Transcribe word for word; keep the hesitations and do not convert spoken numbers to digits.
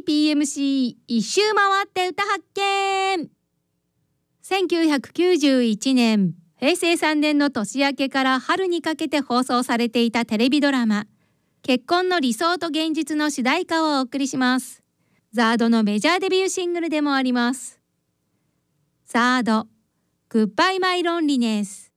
ーピーエムシー 一周回って歌発見。せんきゅうひゃくきゅうじゅういちねん、平成さんねんの年明けから春にかけて放送されていたテレビドラマ、結婚の理想と現実の主題歌をお送りします。ザードのメジャーデビューシングルでもあります。ザード、グッバイマイロンリネス。